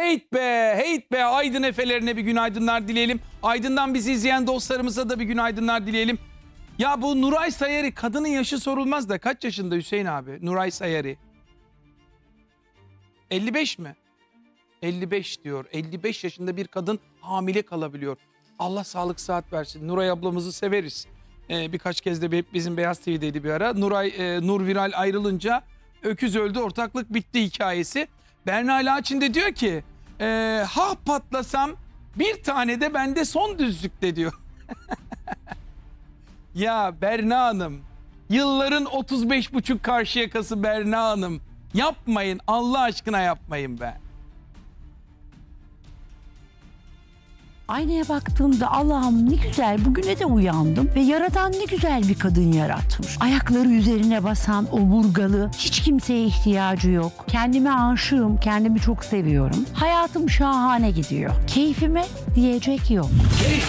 Heyt be, heyt be. Aydın efelerine bir günaydınlar dileyelim. Aydın'dan bizi izleyen dostlarımıza da bir günaydınlar dileyelim. Ya bu Nuray Sayarı, kadının yaşı sorulmaz da kaç yaşında Hüseyin abi? Nuray Sayarı. 55 mi? 55 diyor. 55 yaşında bir kadın hamile kalabiliyor. Allah sağlık sıhhat versin. Nuray ablamızı severiz. Birkaç kez de bizim Beyaz TV'deydi bir ara. Nur Viral ayrılınca öküz öldü, ortaklık bitti hikayesi. Berna Laçin de diyor ki ha patlasam bir tane de bende son düzlükte diyor. Ya Berna Hanım, yılların 35,5 Karşıyakası Berna Hanım, yapmayın, Allah aşkına yapmayın be. Aynaya baktığımda Allah'ım ne güzel, bugüne de uyandım ve Yaradan ne güzel bir kadın yaratmış. Ayakları üzerine basan, omurgalı, hiç kimseye ihtiyacı yok. Kendime aşığım, kendimi çok seviyorum. Hayatım şahane gidiyor. Keyfime diyecek yok.